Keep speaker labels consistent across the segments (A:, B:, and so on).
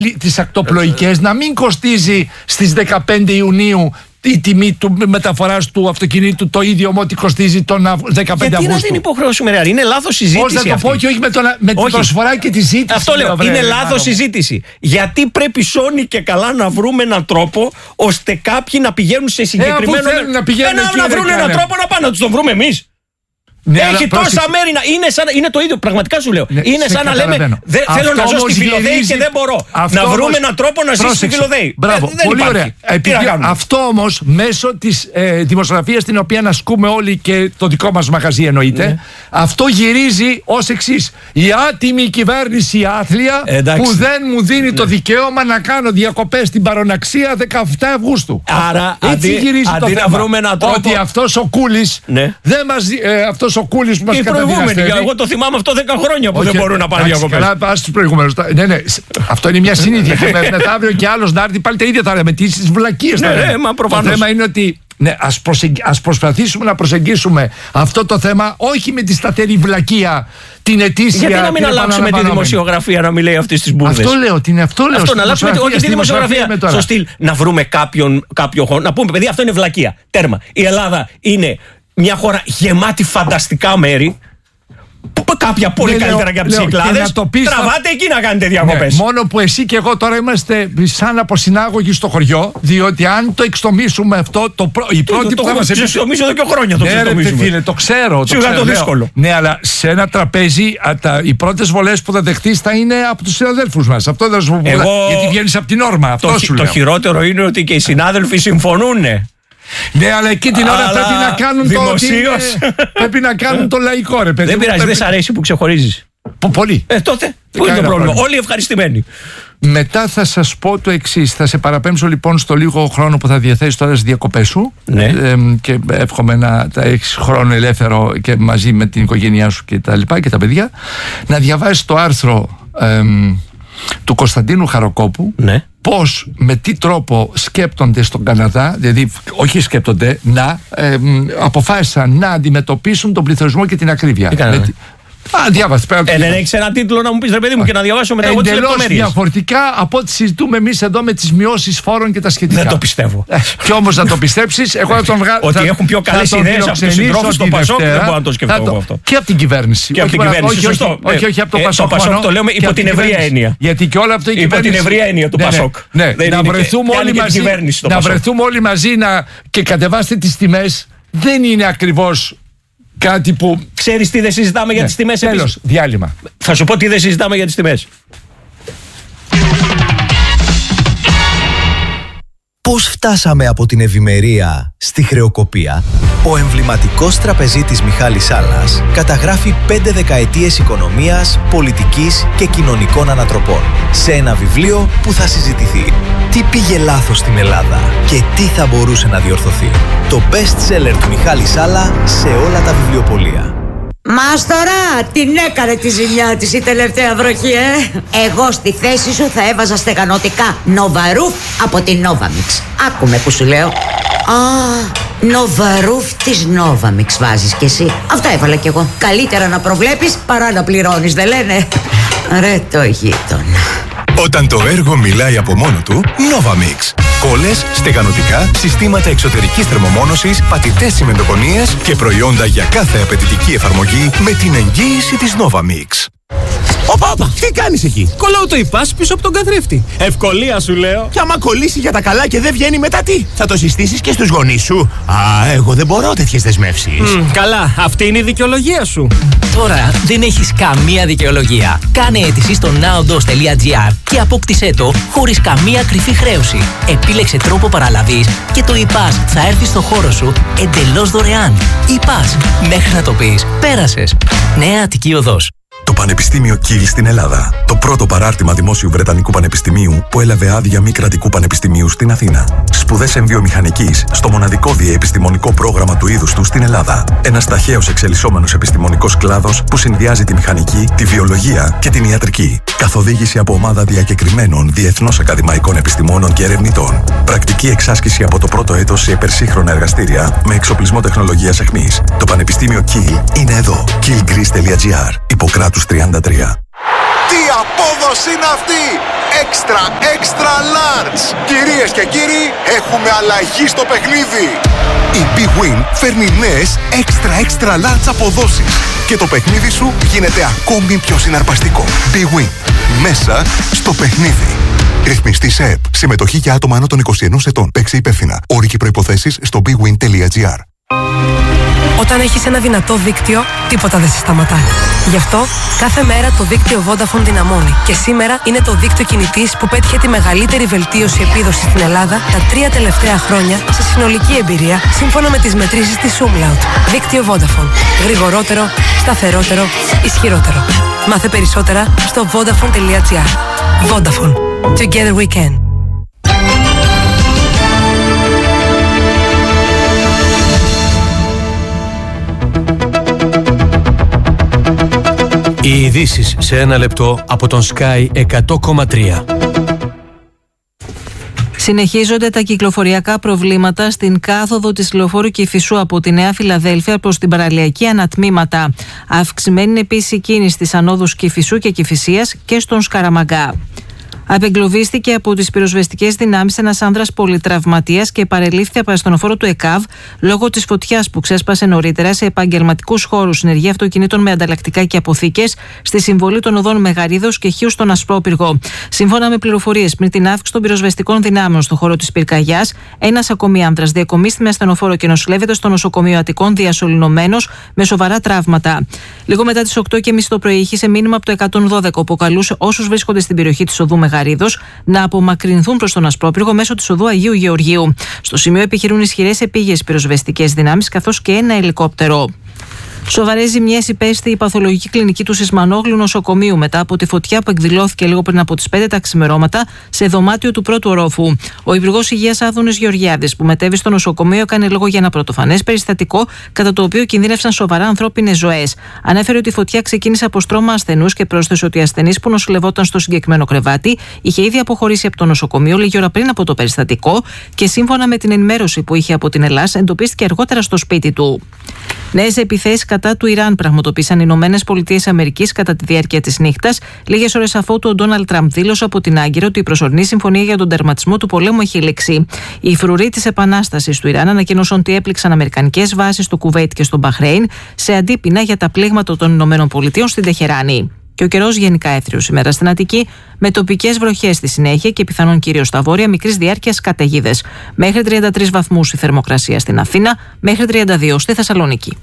A: τις ακτοπλοϊκές να μην κοστίζει στις 15 Ιουνίου η τιμή του μεταφοράς του αυτοκινήτου το ίδιο με ό,τι κοστίζει τον 15 Αυγούστου.
B: Γιατί να την υποχρεώσουμε, ρε? Είναι λάθος συζήτηση.
A: Πώς να το πω και όχι με την προσφορά και τη ζήτηση.
B: Αυτό λέω. Είναι λάθος συζήτηση. Γιατί πρέπει σώνει και καλά να βρούμε έναν τρόπο ώστε κάποιοι να πηγαίνουν σε συγκεκριμένο. Να βρουν έναν τρόπο να πάνε, να τους τον βρούμε εμείς. Ναι, έχει τόσα μέρη να. Είναι το ίδιο, πραγματικά σου λέω. Ναι, είναι σαν να λέμε θέλω να ζω στη Φιλοδέη και δεν μπορώ. Να βρούμε έναν τρόπο να ζήσει στη Φιλοδέη.
A: Μπράβο, πολύ ωραία. Αυτό όμως μέσω της δημοσιογραφίας την οποία ασκούμε όλοι και το δικό μας μαγαζί εννοείται, αυτό γυρίζει ως εξής. Η άτιμη κυβέρνηση άθλια που δεν μου δίνει το δικαίωμα να κάνω διακοπές στην Παροναξία 17 Αυγούστου.
B: Άρα αντί να βρούμε έναν τρόπο.
A: Ότι αυτός ο Κούλης δεν μας. Ο Κούλης που μας
B: προηγούμενοι. Εγώ το θυμάμαι αυτό 10 χρόνια που δεν μπορούν να πάνε διακοπές.
A: Καλά, πας στους προηγούμενους. Ναι, αυτό είναι μια συνήθεια. Και μετά αύριο και άλλος να έρθει πάλι τα ίδια θα λέμε. Τις βλακίες θα λέμε. Το θέμα είναι ότι ας προσπαθήσουμε να προσεγγίσουμε αυτό το θέμα όχι με τη σταθερή βλακεία την ετήσια.
B: Γιατί να μην αλλάξουμε τη δημοσιογραφία να μην λέει αυτές τις μπουρδες?
A: Αυτό λέω. Αυτό
B: να αλλάξουμε όχι τη δημοσιογραφία. Στο στυλ να βρούμε κάποιο χώρο. Να πούμε, παιδί, αυτό είναι βλακεία. Τέρμα. Η Ελλάδα είναι μια χώρα γεμάτη φανταστικά μέρη. Κάποια πολύ καλύτερα και από τις Κυκλάδες. Τραβάτε εκεί να κάνετε διακοπές.
A: Μόνο που εσύ και εγώ τώρα είμαστε σαν αποσυνάγωγοι στο χωριό, διότι αν το εξτομίσουμε αυτό, η πρώτη που θα μας
B: επιτρέψει. Το εξτομίσω εδώ και χρόνια το εξτομίσουμε.
A: Φίλε, το ξέρω.
B: Σίγουρα το δύσκολο.
A: Ναι, αλλά σε ένα τραπέζι οι πρώτες βολές που θα δεχτείς θα είναι από τους συναδέλφους μας. Αυτό δεν σου πω. Γιατί βγαίνεις από την όρμα.
B: Το χειρότερο είναι ότι και οι συνάδελφοι συμφωνούνε.
A: Ναι, αλλά εκεί την ώρα πρέπει να κάνουν πρέπει να κάνουν το λαϊκό, ρε παιδί.
B: Δεν πειράζει, δεν σ' αρέσει που ξεχωρίζεις.
A: Πολύ.
B: Τότε, πού είναι το πρόβλημα? Όλοι ευχαριστημένοι.
A: Μετά θα σας πω το εξής. Θα σε παραπέμψω λοιπόν στο λίγο χρόνο που θα διαθέσεις τώρα στις διακοπές σου.
B: Ναι.
A: Και εύχομαι να έχεις χρόνο ελεύθερο και μαζί με την οικογένειά σου και τα λοιπά και τα παιδιά. Να διαβάσεις το άρθρο του Κωνσταντίνου Χαροκόπου.
B: Ναι.
A: Πώς, με τι τρόπο σκέπτονται στον Καναδά, δηλαδή όχι σκέπτονται, αποφάσισαν να αντιμετωπίσουν τον πληθωρισμό και την ακρίβεια. Διάβασε.
B: Δεν έχεις ένα τίτλο να μου πεις, ρε παιδί μου, και να διαβάσω μετά εγώ τις λεπτομέρειες?
A: Διαφορετικά από ό,τι συζητούμε εμείς εδώ με τις μειώσεις φόρων και τα σχετικά.
B: Δεν το πιστεύω.
A: Και όμως να το πιστέψεις, εγώ θα τον βγάλω.
B: Ότι έχουν πιο καλές ιδέες από τους συντρόφους στο Πασόκ, δεν μπορώ να το σκεφτώ αυτό.
A: Και από την κυβέρνηση.
B: Και από την κυβέρνηση, σωστό.
A: Όχι από το Πασόκ.
B: Το Πασόκ το λέμε υπό την ευρεία έννοια.
A: Γιατί και όλο αυτό
B: υπό την ευρεία έννοια του Πασόκ.
A: Να βρεθούμε όλοι μαζί και κατεβάστε τις τιμές. Δεν είναι ακριβώς κάτι που.
B: Ξέρεις τι δεν συζητάμε για τις τιμές?
A: Τέλος, διάλειμμα.
B: Θα σου πω τι δεν συζητάμε για τις τιμές.
C: Πώς φτάσαμε από την ευημερία στη χρεοκοπία? Ο εμβληματικός τραπεζίτης Μιχάλης Σάλλας καταγράφει 5 δεκαετίες οικονομίας, πολιτικής και κοινωνικών ανατροπών σε ένα βιβλίο που θα συζητηθεί. Τι πήγε λάθος στην Ελλάδα και τι θα μπορούσε να διορθωθεί? Το best seller του Μιχάλη Σάλλα σε όλα τα βιβλιοπωλεία.
D: Μάστορα, την έκανε τη ζημιά της η τελευταία βροχή, Εγώ στη θέση σου θα έβαζα στεγανωτικά Νοβαρούφ από την Novamix. Άκουμε που σου λέω. Νοβαρούφ της Novamix βάζεις κι εσύ. Αυτά έβαλα κι εγώ. Καλύτερα να προβλέπεις παρά να πληρώνεις, δεν λένε? Ρε το γείτονα.
E: Όταν το έργο μιλάει από μόνο του, Novamix. Κόλλες, στεγανωτικά, συστήματα εξωτερικής θερμομόνωσης, πατητές τσιμεντοκονίες και προϊόντα για κάθε απαιτητική εφαρμογή με την εγγύηση της Novamix.
F: Όπα, τι κάνεις εκεί? Κολλάω το υπάς πίσω από τον καθρέφτη. Ευκολία σου λέω. Και άμα κολλήσει για τα καλά και δεν βγαίνει μετά τι? Θα το συστήσεις και στους γονείς σου? Εγώ δεν μπορώ τέτοιες δεσμεύσεις.
G: Καλά, αυτή είναι η δικαιολογία σου. Τώρα δεν έχεις καμία δικαιολογία. Κάνε αίτηση στο nowdos.gr και απόκτησέ το χωρίς καμία κρυφή χρέωση. Επίλεξε τρόπο παραλαβής και το υπάς θα έρθει στο χώρο σου εντελώς δωρεάν. Υπάς, μέχρι να το πεις, πέρασες. Νέα Αττική Οδός.
E: Το Πανεπιστήμιο Κιλ στην Ελλάδα. Το πρώτο παράρτημα δημόσιου Βρετανικού Πανεπιστημίου που έλαβε άδεια μη κρατικού πανεπιστημίου στην Αθήνα. Σπουδές εμβιομηχανικής στο μοναδικό διεπιστημονικό πρόγραμμα του είδους του στην Ελλάδα. Ένας ταχαίως εξελισσόμενος επιστημονικός κλάδος που συνδυάζει τη μηχανική, τη βιολογία και την ιατρική. Καθοδήγηση από ομάδα διακεκριμένων διεθνώς ακαδημαϊκών επιστημόνων και ερευνητών. Πρακτική εξάσκηση από το πρώτο έτος σε υπερσύγχρονα εργαστήρια με εξοπλισμό τεχνολογίας εχμής. Το Πανεπιστήμιο Κιλ είναι εδώ. killgreece.gr. Υποκράτους 33. Τι απόδοση είναι αυτή! Extra large! Κυρίες και κύριοι, έχουμε αλλαγή στο παιχνίδι! Η Big Win φέρνει νέες extra large αποδόσεις και το παιχνίδι σου γίνεται ακόμη πιο συναρπαστικό. Big Win. Μέσα στο παιχνίδι. Ρυθμιστής ΕΕΠ. Συμμετοχή για άτομα άνω των 21 ετών. Παίξε υπεύθυνα. Όροι και προϋποθέσεις στο bigwin.gr.
H: Όταν έχεις ένα δυνατό δίκτυο, τίποτα δεν σε σταματάει. Γι' αυτό, κάθε μέρα το δίκτυο Vodafone δυναμώνει. Και σήμερα είναι το δίκτυο κινητής που πέτυχε τη μεγαλύτερη βελτίωση επίδοσης στην Ελλάδα τα 3 τελευταία χρόνια σε συνολική εμπειρία, σύμφωνα με τις μετρήσεις της Umlaut. Δίκτυο Vodafone. Γρηγορότερο, σταθερότερο, ισχυρότερο. Μάθε περισσότερα στο vodafone.gr. Vodafone. Together we can.
I: Οι ειδήσεις σε ένα λεπτό από τον Sky 100,3.
J: Συνεχίζονται τα κυκλοφοριακά προβλήματα στην κάθοδο της λεωφόρου Κηφισού από τη Νέα Φιλαδέλφια προς την παραλιακή ανατμήματα. Αυξημένη είναι επίσης η κίνηση στις ανόδους Κηφισού και Κηφισίας και στον Σκαραμαγκά. Απεγκλωβίστηκε από τις πυροσβεστικές δυνάμεις ένας άνδρας πολυτραυματίας και παρελήφθη από ασθενοφόρο του ΕΚΑΒ λόγω της φωτιάς που ξέσπασε νωρίτερα σε επαγγελματικούς χώρους συνεργεία αυτοκινήτων με ανταλλακτικά και αποθήκες στη συμβολή των οδών Μεγαρίδος και Χίου στον Ασπρόπυργο. Σύμφωνα με πληροφορίες, πριν την αύξηση των πυροσβεστικών δυνάμεων στον χώρο της πυρκαγιάς, ένας ακόμη άνδρας διακομίστη με ασθενοφόρο και νοσηλεύεται στο νοσοκομείο Αττικών διασωληνωμένος με σοβαρά τραύματα. Λίγο μετά τις 8:30 το πρωί είχε μήνυμα από το 112 που καλούσε όσους βρίσκονται στην περιοχή της οδού Μεγαρίδος να απομακρυνθούν προς τον Ασπρόπυργο μέσω της οδού Αγίου Γεωργίου. Στο σημείο επιχειρούν ισχυρές επίγειες πυροσβεστικές δυνάμεις καθώς και ένα ελικόπτερο. Σοβαρές ζημιές υπέστη η παθολογική κλινική του Σισμανόγλου νοσοκομείου μετά από τη φωτιά που εκδηλώθηκε λίγο πριν από τις 5 τα ξημερώματα σε δωμάτιο του πρώτου ορόφου. Ο Υπουργός Υγείας Άδωνης Γεωργιάδης, που μετέβη στο νοσοκομείο, έκανε λόγο για ένα πρωτοφανές περιστατικό κατά το οποίο κινδύνευσαν σοβαρά ανθρώπινες ζωές. Ανέφερε ότι η φωτιά ξεκίνησε από στρώμα ασθενούς και πρόσθεσε ότι ο ασθενής που νοσηλευόταν στο συγκεκριμένο κρεβάτι είχε ήδη αποχωρήσει από το νοσοκομείο λίγη ώρα πριν από το περιστατικό και σύμφωνα με την ενημέρωση που είχε από την Ελλάδα, εντοπίστηκε αργότερα στο σπίτι του. Νέες επιθέσεις κατά του Ιράν πραγματοποίησαν οι ΗΠΑ κατά τη διάρκεια της νύχτας, λίγες ώρες αφότου ο Ντόναλντ Τραμπ δήλωσε από την Άγκυρα ότι η προσωρινή συμφωνία για τον τερματισμό του πολέμου έχει λήξει. Οι φρουροί της επανάστασης του Ιράν ανακοίνωσαν ότι έπληξαν αμερικανικές βάσεις στο Κουβέιτ και στο Μπαχρέιν σε αντίπεινα για τα πλήγματα των ΗΠΑ στην Τεχεράνη. Και ο καιρός γενικά έθριος σήμερα στην Αττική, με τοπικές βροχές στη συνέχεια και πιθανόν κυρίως στα βόρεια μικρής διάρκειας καταιγίδες. Μέχρι 33 βαθμούς η θερμοκρασία στην Αθήνα, μέχρι 32 στη Θεσσαλονίκη.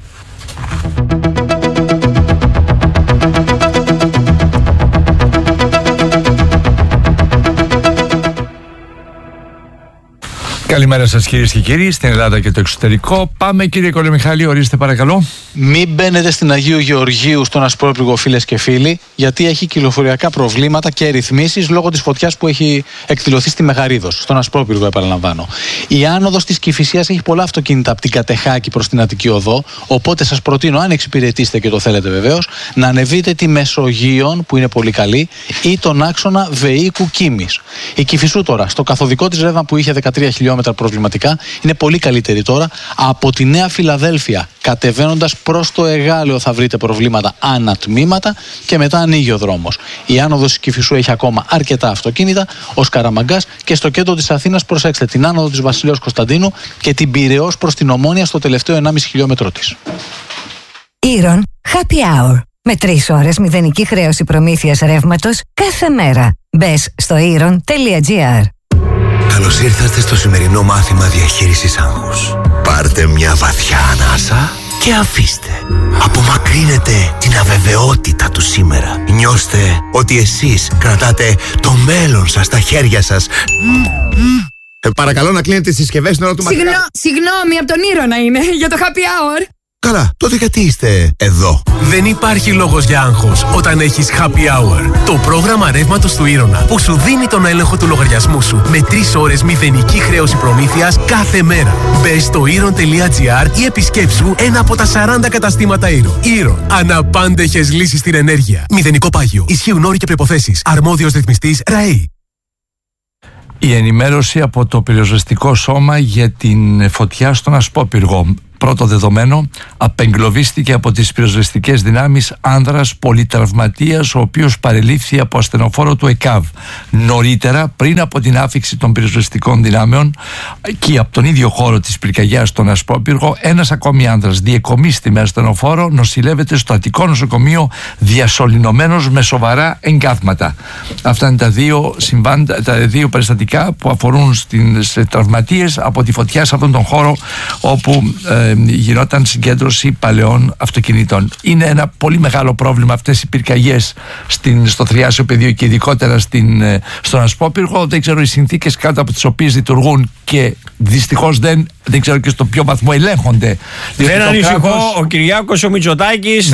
A: Καλημέρα σας κυρίες και κύριοι, στην Ελλάδα και το εξωτερικό. Πάμε κύριε Κολομιχάλη, ορίστε παρακαλώ.
K: Μην μπαίνετε στην Αγίου Γεωργίου στον Ασπρόπυργο, φίλες και φίλοι, γιατί έχει κυκλοφοριακά προβλήματα και ρυθμίσεις λόγω της φωτιάς που έχει εκδηλωθεί στη Μεγαρίδος, στον Ασπρόπυργο επαναλαμβάνω. Η άνοδος της Κηφισίας έχει πολλά αυτοκίνητα από την Κατεχάκη προς την Αττική Οδό, οπότε σας προτείνω, αν εξυπηρετήσετε και το θέλετε βεβαίως, να ανεβείτε τη Μεσογείων που είναι πολύ καλή ή τον άξονα Βεΐκου Κίμης. Η Κηφισού τώρα, στο καθοδικό της ρεύμα που είχε 13 χιλιόμετρα προβληματικά, είναι πολύ καλύτερη τώρα. Από τη Νέα Φιλαδέλφια κατεβαίνοντας προς το Εγάλεο θα βρείτε προβλήματα ανατμήματα και μετά ανοίγει ο δρόμος. Η άνοδος της Κηφισού έχει ακόμα αρκετά αυτοκίνητα, ο Σκαραμαγκάς, και στο κέντρο της Αθήνας προσέξτε την άνοδο της Βασιλέως Κωνσταντίνου και την Πειραιώς προς την Ομόνια στο τελευταίο 1,5 χιλιόμετρο της.
L: Ήρων Happy Hour. Με 3 ώρες μηδενική χρέωση προμήθειας ρεύματος κάθε μέρα. Μπες στο ήρων.gr.
M: Καλώς ήρθατε στο σημερινό μάθημα διαχείρισης άγχους. Πάρτε μια βαθιά ανάσα και αφήστε. Απομακρύνετε την αβεβαιότητα του σήμερα. Νιώστε ότι εσείς κρατάτε το μέλλον σας στα χέρια σας.
F: Παρακαλώ να κλείνετε τις συσκευές στην ώρα του μαθήματος.
N: Συγγνώμη, από τον Ήρωνα είναι, για το happy hour.
M: Καλά, τότε γιατί είστε εδώ?
I: Δεν υπάρχει λόγος για άγχος όταν έχεις Happy Hour. Το πρόγραμμα ρεύματος του Ήρωνα που σου δίνει τον έλεγχο του λογαριασμού σου με 3 ώρες μηδενική χρέωση προμήθειας κάθε μέρα. Μπες στο Ήρων.gr ή επισκέψου ένα από τα 40 καταστήματα Ήρων. Ήρων. Αναπάντεχες λύσεις στην ενέργεια. Μηδενικό πάγιο. Ισχύουν όροι και προϋποθέσεις. Αρμόδιος ρυθμιστής ΡΑΗ.
A: Η ενημέρωση από το πυροσβεστικό σώμα για την φωτιά στον Ασπρόπυργο. Πρώτο δεδομένο, απεγκλωβίστηκε από τις πυροσβεστικές δυνάμεις άνδρας πολυτραυματίας, ο οποίος παρελήφθη από ασθενοφόρο του ΕΚΑΒ. Νωρίτερα, πριν από την άφιξη των πυροσβεστικών δυνάμεων και από τον ίδιο χώρο της πυρκαγιάς στον Ασπρόπυργο, ένας ακόμη άνδρας διεκομίστη με ασθενοφόρο, νοσηλεύεται στο Αττικό νοσοκομείο διασωληνωμένος με σοβαρά εγκάθματα. Αυτά είναι τα δύο περιστατικά που αφορούν σε τραυματίες από τη φωτιά σε αυτόν τον χώρο όπου γινόταν συγκέντρωση παλαιών αυτοκινήτων. Είναι ένα πολύ μεγάλο πρόβλημα αυτές οι πυρκαγιές στο Θριάσιο πεδίο και ειδικότερα στον Ασπρόπυργο. Δεν ξέρω οι συνθήκες κάτω από τις οποίες λειτουργούν και δυστυχώς δεν ξέρω και στο ποιο βαθμό ελέγχονται.
B: Δεν ανησυχώ, ο Κυριάκος ο Μητσοτάκης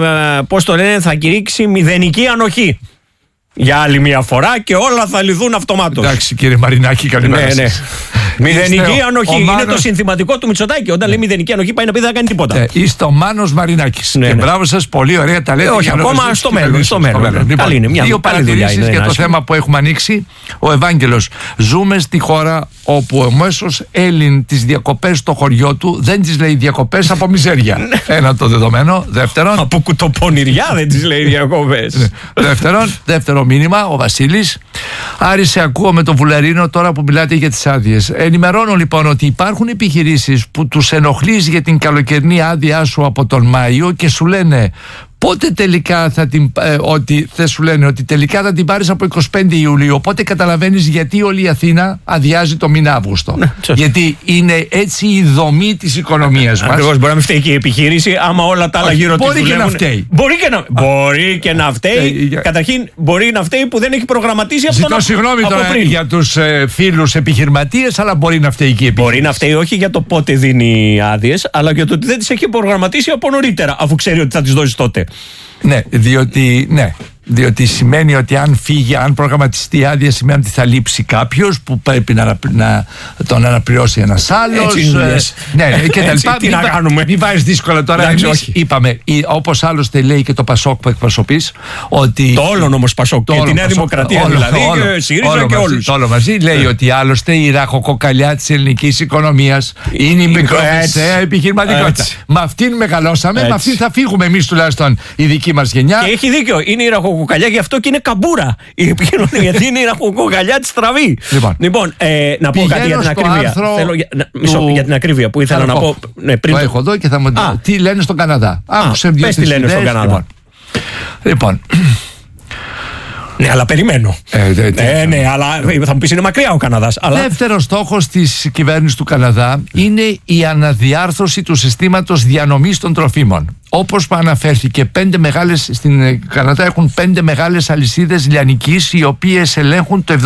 B: θα κηρύξει μηδενική ανοχή για άλλη μια φορά και όλα θα λυθούν αυτομάτως.
A: Εντάξει κύριε Μαρινάκη, καλημέρα σας.
B: Μηδενική ανοχή. Είναι το συνθηματικό του Μητσοτάκη. Όταν λέει μηδενική ανοχή, πάει να πει δεν θα κάνει τίποτα.
A: Είστε ο Μάνος Μαρινάκης. Και μπράβο σας, πολύ ωραία τα λέτε.
B: Όχι, ακόμα στο μέλλον.
A: Δύο παρατηρήσεις για το θέμα που έχουμε ανοίξει. Ο Ευάγγελος. Ζούμε στη χώρα όπου ο μέσος Έλλην τις διακοπές στο χωριό του δεν τις λέει διακοπές από μιζέρια. Ένα το δεδομένο. Δεύτερον.
B: Από κουτοπονηριά δεν τις λέει διακοπές.
A: Δεύτερο μήνυμα, ο Βασίλης. Άρη, ακούω με τον Βουλαρίνο τώρα που μιλάτε για τις άδειες. Ενημερώνω λοιπόν ότι υπάρχουν επιχειρήσεις που τους ενοχλείς για την καλοκαιρινή άδειά σου από τον Μάιο και σου λένε πότε τελικά σου λένε ότι τελικά θα την πάρεις από 25 Ιουλίου. Οπότε καταλαβαίνεις γιατί όλη η Αθήνα αδειάζει το μήνα Αύγουστο. Γιατί είναι έτσι η δομή της οικονομίας μας.
B: Ακριβώς, μπορεί να μην φταίει και η επιχείρηση, άμα όλα τα άλλα γύρω της δουλεύουν.
A: Μπορεί και να φταίει.
B: Μπορεί και να φταίει. Καταρχήν, μπορεί να φταίει που δεν έχει προγραμματίσει αυτό.
A: Ζητώ συγγνώμη τώρα για τους φίλους επιχειρηματίες, αλλά μπορεί να φταίει και η επιχείρηση.
B: Μπορεί να φταίει όχι για το πότε δίνει άδειες, αλλά για το ότι δεν τις έχει προγραμματίσει από νωρίτερα, αφού ξέρει ότι θα τις δώσει τότε.
A: Ναι, διότι σημαίνει ότι αν φύγει, αν προγραμματιστεί άδεια, σημαίνει ότι θα λείψει κάποιος που πρέπει να τον αναπληρώσει ένας άλλος. Ναι, και τα λοιπά.
B: Τι να κάνουμε.
A: Μην βάζεις δύσκολα τώρα. Εμείς είπαμε, όπως άλλωστε λέει και το Πασόκ που εκπροσωπείς, ότι.
B: Το όλον όμως Πασόκ. Και τη Νέα Δημοκρατία δηλαδή. Και ΣΥΡΙΖΑ και όλους.
A: Το όλο μαζί λέει ότι άλλωστε η ραχοκοκαλιά της ελληνικής οικονομίας είναι η μικρομεσαία επιχειρηματικότητα. Με αυτήν μεγαλώσαμε, με αυτήν θα φύγουμε εμείς τουλάχιστον η δική μας γενιά.
B: Και έχει δίκιο. Είναι η ραχοκοκαλιά, γι' αυτό και είναι καμπούρα η επικοινωνία. Γιατί είναι η ραχοκοκαλιά τη στραβή. Λοιπόν, να πω κάτι για την ακρίβεια. Για την ακρίβεια που ήθελα να πω.
A: Το έχω εδώ και θα μου πει τι λένε στον Καναδά.
B: Πες τι λένε στον Καναδά.
A: Λοιπόν.
B: Ναι, αλλά περιμένω. Ναι, αλλά θα μου πεις είναι μακριά ο Καναδάς.
A: Δεύτερος στόχος της κυβέρνησης του Καναδά είναι η αναδιάρθρωση του συστήματος διανομής των τροφίμων. Όπως αναφέρθηκε, στην Καναδά έχουν 5 μεγάλες αλυσίδες λιανικής, οι οποίες ελέγχουν το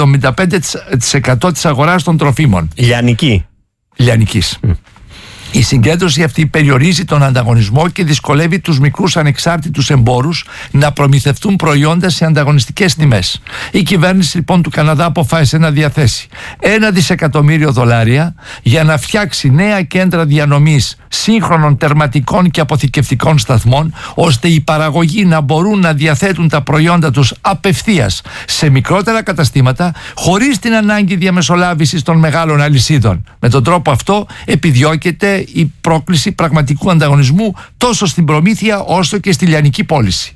A: 75% της αγοράς των τροφίμων. Λιανικής. Η συγκέντρωση αυτή περιορίζει τον ανταγωνισμό και δυσκολεύει τους μικρούς ανεξάρτητους εμπόρους να προμηθευτούν προϊόντα σε ανταγωνιστικές τιμές. Η κυβέρνηση λοιπόν του Καναδά αποφάσισε να διαθέσει $1 δισεκατομμύριο για να φτιάξει νέα κέντρα διανομής σύγχρονων τερματικών και αποθηκευτικών σταθμών, ώστε οι παραγωγοί να μπορούν να διαθέτουν τα προϊόντα τους απευθείας σε μικρότερα καταστήματα, χωρίς την ανάγκη διαμεσολάβησης των μεγάλων αλυσίδων. Με τον τρόπο αυτό επιδιώκεται η πρόκληση πραγματικού ανταγωνισμού τόσο στην προμήθεια όσο και στη λιανική πώληση.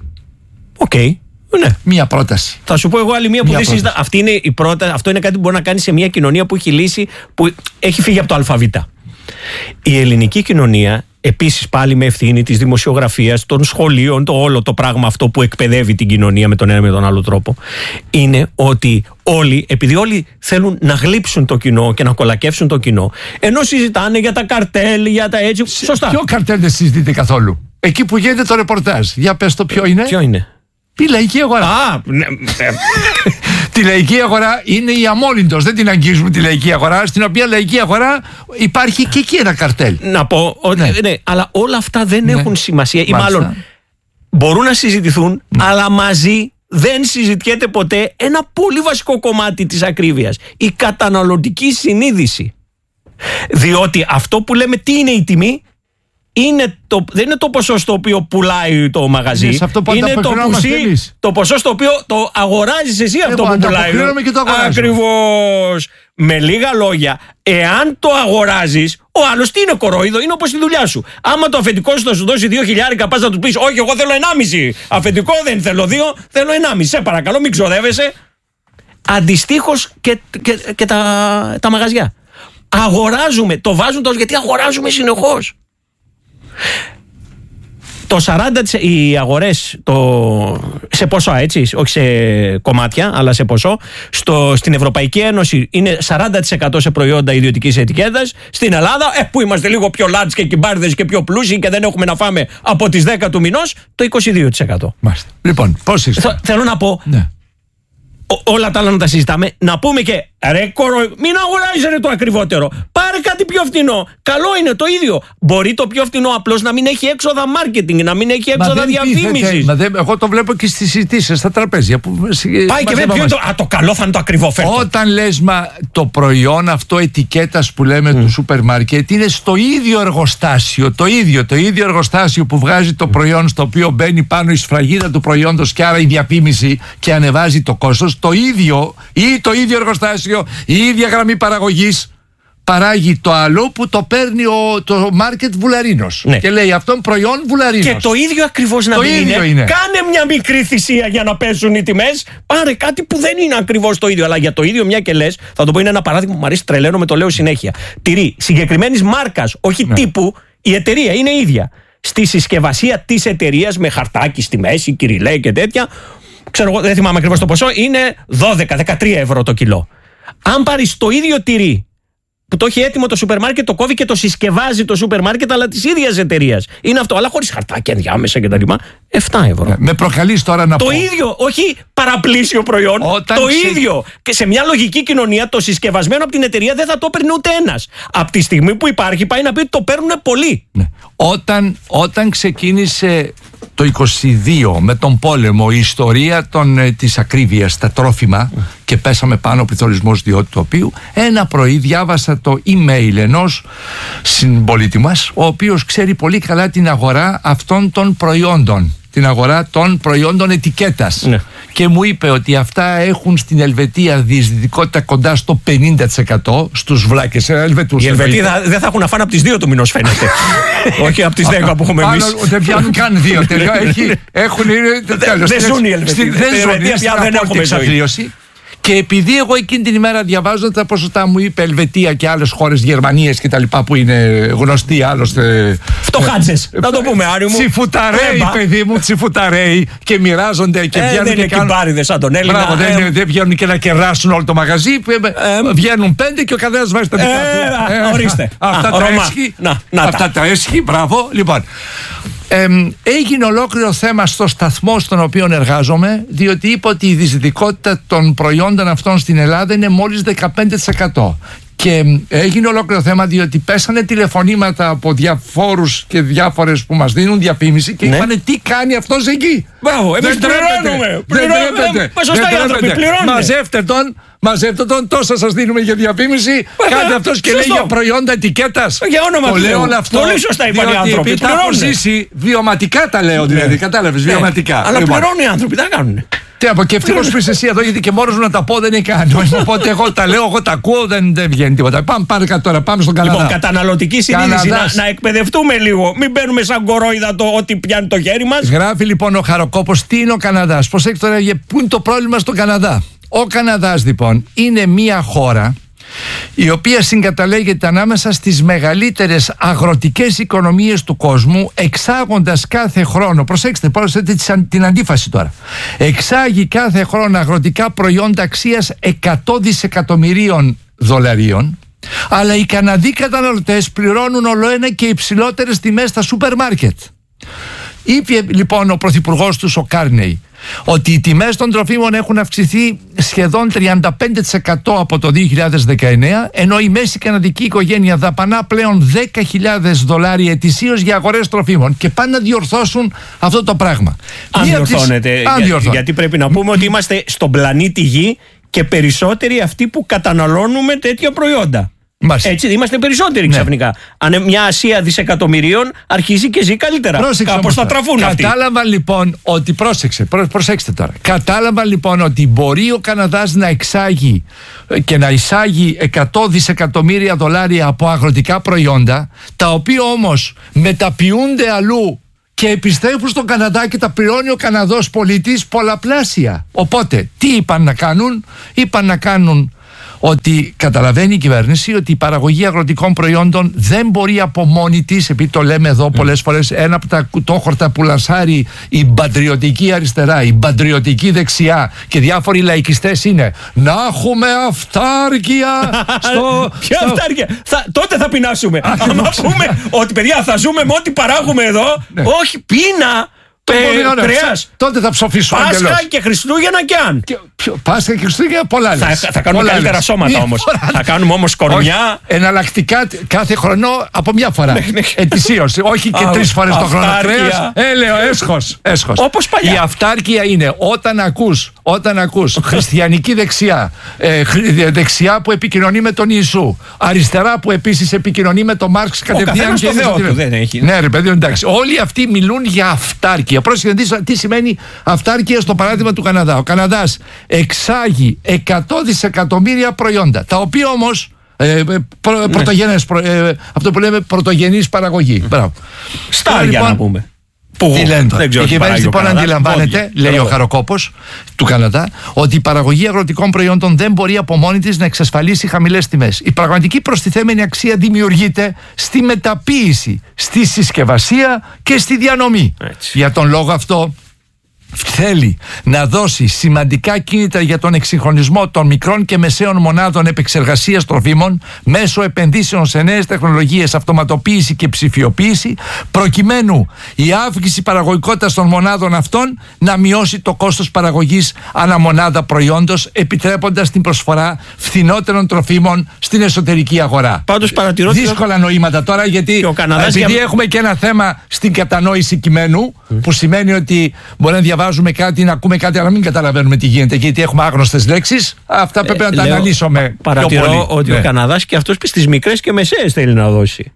A: Ναι. Μία πρόταση.
B: Θα σου πω εγώ άλλη μία που δεν συζητά. Αυτό είναι κάτι που μπορεί να κάνει σε μια κοινωνία που έχει λύσει, που έχει φύγει από το αλφαβήτα. Η ελληνική κοινωνία, επίσης πάλι με ευθύνη της δημοσιογραφίας, των σχολείων, το όλο το πράγμα αυτό που εκπαιδεύει την κοινωνία με τον ένα με τον άλλο τρόπο, είναι ότι επειδή όλοι θέλουν να γλύψουν το κοινό και να κολακεύσουν το κοινό, ενώ συζητάνε για τα καρτέλ, για τα έτσι. Σωστά.
A: Ποιο καρτέλ δεν συζητείτε καθόλου? Εκεί που γίνεται το ρεπορτάζ. Για πες το ποιο είναι.
B: Ποιο είναι?
A: Η λαϊκή αγορά. Τη λαϊκή αγορά είναι η αμόλυντος. Δεν την αγγίζουμε τη λαϊκή αγορά. Στην οποία λαϊκή αγορά υπάρχει και εκεί ένα καρτέλ.
B: Να πω ότι ναι, αλλά όλα αυτά δεν έχουν σημασία. Ή μάλλον μπορούν να συζητηθούν, αλλά μαζί δεν συζητιέται ποτέ ένα πολύ βασικό κομμάτι της ακρίβειας. Η καταναλωτική συνείδηση. Διότι αυτό που λέμε τι είναι η τιμή, δεν είναι το ποσό στο οποίο πουλάει το μαγαζί. Είναι το ποσό στο οποίο το αγοράζεις εσύ αυτό που πουλάει.
A: Ακριβώς.
B: Με λίγα λόγια, εάν το αγοράζεις, Ο άλλος τι είναι κορόιδο, είναι όπως η δουλειά σου. Άμα το αφεντικό σου θα σου δώσει 2.000, πας να του πεις: όχι, εγώ θέλω 1,5. Αφεντικό δεν θέλω 2, θέλω 1,5. Σε παρακαλώ, μην ξοδεύεσαι. Αντιστοίχως και τα μαγαζιά. Αγοράζουμε, το βάζουν τόσο γιατί αγοράζουμε συνεχώς. Το 40% οι αγορές σε ποσό, έτσι, όχι σε κομμάτια, αλλά σε ποσό, στην Ευρωπαϊκή Ένωση είναι 40% σε προϊόντα ιδιωτικής ετικέτας. Στην Ελλάδα, που είμαστε λίγο πιο λάτς και κυμπάρδες και πιο πλούσιοι και δεν έχουμε να φάμε από τις 10 του μηνός, το 22%.
A: Μάλιστα. Λοιπόν, πώς είστε?
B: Θέλω να πω.
A: Ναι.
B: Όλα τα άλλα να τα συζητάμε. Να πούμε και μην αγοράζει το ακριβότερο. Πάρε κάτι πιο φθηνό. Καλό είναι το ίδιο. Μπορεί το πιο φθηνό απλώς να μην έχει έξοδα marketing, να μην έχει έξοδα διαφήμισης.
A: Εγώ το βλέπω και στις συζητήσεις στα τραπέζια.
B: Πάει και δεν το καλό θα είναι το ακριβό φέρτο.
A: Όταν λες το προϊόν αυτό ετικέτας που λέμε του σούπερ μάρκετ είναι στο ίδιο εργοστάσιο. Το ίδιο εργοστάσιο που βγάζει το προϊόν, στο οποίο μπαίνει πάνω η σφραγίδα του προϊόντος και άρα η διαφήμιση και ανεβάζει το κόστος. Το ίδιο εργοστάσιο, η ίδια γραμμή παραγωγής παράγει το άλλο που το παίρνει το μάρκετ Βουλαρίνος. Ναι. Και λέει αυτόν προϊόν Βουλαρίνος.
B: Και το ίδιο ακριβώς να μην είναι. Κάνε μια μικρή θυσία για να πέσουν οι τιμές. Πάρε κάτι που δεν είναι ακριβώς το ίδιο. Αλλά για το ίδιο, μια και λες, θα το πω, είναι ένα παράδειγμα που μου αρέσει, τρελαίνομαι, το λέω συνέχεια. Τυρί συγκεκριμένης μάρκας, όχι τύπου, η εταιρεία είναι ίδια. Στη συσκευασία της εταιρείας με χαρτάκι στη μέση, κυριλέ και τέτοια. Ξέρω εγώ, δεν θυμάμαι ακριβώς το ποσό, είναι 12-13 ευρώ το κιλό. Αν πάρεις το ίδιο τυρί που το έχει έτοιμο το σούπερ μάρκετ, το κόβει και το συσκευάζει το σούπερ μάρκετ, αλλά της ίδιας εταιρείας. Είναι αυτό, αλλά χωρίς χαρτάκια ενδιάμεσα κτλ. 7 ευρώ.
A: Με προκαλείς τώρα να πω.
B: Το ίδιο, όχι παραπλήσιο προϊόν. Ίδιο. Και σε μια λογική κοινωνία το συσκευασμένο από την εταιρεία δεν θα το παίρνει ούτε ένας. Από τη στιγμή που υπάρχει, πάει να πει ότι το παίρνουν πολλοί.
A: Ναι. Όταν ξεκίνησε το 22 με τον πόλεμο, η ιστορία της ακρίβειας στα τρόφιμα και πέσαμε πάνω ο πληθωρισμός διότι του οποίου, ένα πρωί διάβασα το email ενός συμπολίτη μας, ο οποίος ξέρει πολύ καλά την αγορά αυτών των προϊόντων, την αγορά των προϊόντων ετικέτας. Ναι. Και μου είπε ότι αυτά έχουν στην Ελβετία διεισδυτικότητα κοντά στο 50% στους βλάκες Ελβετούς.
B: Οι Ελβετοί δεν θα έχουν να φάνε από τις 2 του μηνός, φαίνεται. Όχι από τις 10 που έχουμε εμείς.
A: Δεν πιάνουν καν 2.
B: Δεν ζουν οι Ελβετοί.
A: Δεν έχουμε εξαθλίωση. Και επειδή εγώ εκείνη την ημέρα διαβάζοντα τα ποσοστά μου είπε Ελβετία και άλλες χώρες, Γερμανίες και τα λοιπά που είναι γνωστοί άλλωστε.
B: Φτωχάτσες, να το πούμε, Άρη μου.
A: Τσιφουταρέοι, παιδί μου, τσιφουταρέοι και μοιράζονται και βγαίνουν.
B: Δεν είναι κυμπάριδες σαν τον Έλληνα.
A: Μπράβο, δεν βγαίνουν και να κεράσουν όλο το μαγαζί. Βγαίνουν 5 και ο καθένας βάζει τα δικά του.
B: Ορίστε.
A: Αυτά τα έσχη, μπράβο. Λοιπόν. Έγινε ολόκληρο θέμα στο σταθμό στον οποίο εργάζομαι, διότι είπα ότι η διεισδυτικότητα των προϊόντων αυτών στην Ελλάδα είναι μόλις 15%. Και έγινε ολόκληρο θέμα διότι πέσανε τηλεφωνήματα από διαφόρους και διάφορες που μας δίνουν διαφήμιση και είπανε τι κάνει αυτός εκεί.
B: Μπράβο, εμείς πληρώνουμε. Μα σωστά οι άνθρωποι πληρώνουν.
A: Μαζεύτε τον, τόσα σας δίνουμε για διαφήμιση. Κάτι αυτός και λέει για προϊόντα ετικέτας.
B: Για όνομα του Θεού. Πολύ σωστά είπαν οι άνθρωποι.
A: Επειδή τα έχω ζήσει βιωματικά τα λέω, δηλαδή. Κατάλαβες, βιωματικά.
B: Αλλά πληρώνουν οι άνθρωποι, δεν κάνουν.
A: Τι από και ευτυχώς που είσαι εσύ εδώ, γιατί και μόνος μου να τα πω δεν είναι καν. Οπότε εγώ τα λέω, εγώ τα ακούω, δεν βγαίνει τίποτα. Πάμε τώρα, πάμε στον Καναδά.
B: Λοιπόν, καταναλωτική συνείδηση, να εκπαιδευτούμε λίγο. Μην μπαίνουμε σαν κορόιδα το ότι πιάνει το χέρι μας.
A: Γράφει λοιπόν ο Χαροκόπος τι είναι ο Καναδάς. Προσέξτε τώρα, πού είναι το πρόβλημα στον Καναδά. Ο Καναδάς λοιπόν είναι μια χώρα η οποία συγκαταλέγεται ανάμεσα στις μεγαλύτερες αγροτικές οικονομίες του κόσμου, εξάγοντας κάθε χρόνο, προσέξτε την αντίφαση τώρα, εξάγει κάθε χρόνο αγροτικά προϊόντα αξίας 100 δισεκατομμυρίων δολαρίων, αλλά οι Καναδοί καταναλωτές πληρώνουν ολοένα και υψηλότερες τιμές στα σούπερ μάρκετ. Είπε λοιπόν ο πρωθυπουργός τους, ο Κάρνεϊ, ότι οι τιμές των τροφίμων έχουν αυξηθεί σχεδόν 35% από το 2019, ενώ η μέση καναδική οικογένεια δαπανά πλέον $10.000 ετησίως για αγορές τροφίμων και πάνε να διορθώσουν αυτό το πράγμα.
B: Αν διορθώνεται, γιατί πρέπει να πούμε ότι είμαστε στον πλανήτη Γη και περισσότεροι αυτοί που καταναλώνουμε τέτοια προϊόντα. Έτσι είμαστε περισσότεροι ξαφνικά. Αν μια Ασία δισεκατομμυρίων αρχίζει και ζει καλύτερα. Κάπως θα τραφούν αυτοί.
A: Κατάλαβα λοιπόν ότι. Προσέξτε τώρα. Κατάλαβα λοιπόν ότι μπορεί ο Καναδάς να εξάγει και να εισάγει 100 δισεκατομμύρια δολάρια από αγροτικά προϊόντα, τα οποία όμως μεταποιούνται αλλού και επιστρέφουν στον Καναδά και τα πληρώνει ο Καναδός πολίτης πολλαπλάσια. Οπότε τι είπαν να κάνουν ότι καταλαβαίνει η κυβέρνηση ότι η παραγωγή αγροτικών προϊόντων δεν μπορεί από μόνη της, επειδή το λέμε εδώ πολλές φορές, ένα από τα κουτόχορτα που λανσάρει η μπαντριωτική αριστερά, η μπαντριωτική δεξιά και διάφοροι λαϊκιστές είναι να έχουμε αυτάρκεια
B: Ποια αυτάρκεια? Τότε θα πεινάσουμε. Αν πούμε ότι παιδιά θα ζούμε με ό,τι παράγουμε εδώ, όχι πείνα. Κρέας.
A: Τότε θα ψοφήσουμε.
B: Πάσχα και Χριστούγεννα και αν.
A: Πάσχα και Χριστούγεννα πολλά λες.
B: Θα κάνουμε καλύτερα σώματα όμως. Θα κάνουμε όμως κορμιά.
A: Εναλλακτικά κάθε χρόνο από μια φορά. Ετησίως. Όχι και 3 φορές το χρόνο κρέας. Έλεω, έσχος.
B: Όπως παλιά.
A: Η αυτάρκεια είναι όταν ακούς χριστιανική δεξιά, δεξιά που επικοινωνεί με τον Ιησού, αριστερά που επίσης επικοινωνεί με τον Μάρξ κατευθείαν και ναι, ρε παιδί, εντάξει. Όλοι αυτοί μιλούν για αυτάρκεια. Πρόσεχε τι σημαίνει αυτάρκεια στο παράδειγμα του Καναδά. Ο Καναδάς εξάγει 100 δισεκατομμύρια προϊόντα, τα οποία όμως αυτό που λέμε πρωτογενής παραγωγή.
B: Στάρια να πούμε.
A: Τι λένε τώρα. Η κυβέρνηση λοιπόν αντιλαμβάνεται, λέει ο Χαροκόπος του Καναδά, ότι η παραγωγή αγροτικών προϊόντων δεν μπορεί από μόνη της να εξασφαλίσει χαμηλές τιμές. Η πραγματική προστιθέμενη αξία δημιουργείται στη μεταποίηση, στη συσκευασία και στη διανομή. Για τον λόγο αυτό θέλει να δώσει σημαντικά κίνητρα για τον εξυγχρονισμό των μικρών και μεσαίων μονάδων επεξεργασίας τροφίμων μέσω επενδύσεων σε νέες τεχνολογίες, αυτοματοποίηση και ψηφιοποίηση, προκειμένου η αύξηση παραγωγικότητας των μονάδων αυτών να μειώσει το κόστος παραγωγής αναμονάδα προϊόντος, επιτρέποντας την προσφορά φθηνότερων τροφίμων στην εσωτερική αγορά.
B: Πάντως παρατηρώ
A: δύσκολα νοήματα τώρα, γιατί επειδή έχουμε και ένα θέμα στην κατανόηση κειμένου, που σημαίνει ότι μπορεί να διαβάζουμε κάτι, να ακούμε κάτι, αλλά μην καταλαβαίνουμε τι γίνεται, γιατί έχουμε άγνωστες λέξεις. Αυτά πρέπει να τα αναλύσουμε.
B: Παρατηρώ ότι ο Καναδάς και αυτός στις μικρές και μεσαίες θέλει να δώσει.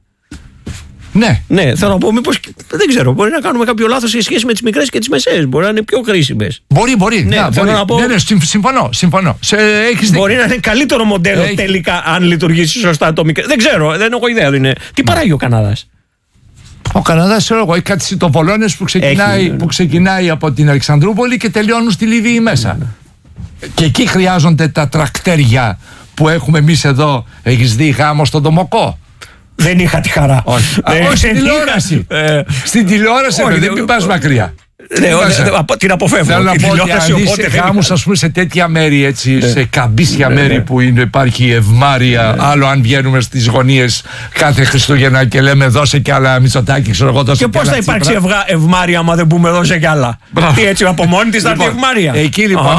B: Ναι, θέλω να πω, μήπως δεν ξέρω, μπορεί να κάνουμε κάποιο λάθος σε σχέση με τις μικρές και τις μεσαίες. Μπορεί να είναι πιο χρήσιμες.
A: Μπορεί.
B: Ναι,
A: θέλω
B: να πω.
A: Ναι, συμφωνώ.
B: Μπορεί να είναι καλύτερο μοντέλο τελικά, αν λειτουργήσει σωστά το μικρό. Δεν ξέρω, δεν έχω ιδέα. Τι παράγει ο Καναδάς?
A: Ο Καναδάς, ξέρω εγώ, έχει κάτι σιτοβολώνες που ξεκινάει από την Αλεξανδρούπολη και τελειώνουν στη Λιβύη μέσα. Και εκεί χρειάζονται τα τρακτέρια που έχουμε εμείς εδώ. Έχεις δει γάμο στον Τομοκό?
B: Δεν είχα τη χαρά.
A: Όχι, στην τηλεόραση. Στην τηλεόραση, δεν πας μακριά.
B: Την αποφεύγω.
A: Θέλω να πω ότι αν δεις γάμους, ας πούμε, σε τέτοια μέρη, έτσι, σε καμπίσια μέρη που υπάρχει ευμάρεια, άλλο αν βγαίνουμε στις γωνίες κάθε Χριστούγεννα και λέμε δώσε κι άλλα Μητσοτάκη, ξέρω εγώ, δώσε κι άλλα.
B: Και πώς θα υπάρξει ευμάρεια άμα δεν πούμε δώσε κι άλλα? Τι, έτσι από μόνη της θα έρθει ευμάρεια?
A: Εκεί λοιπόν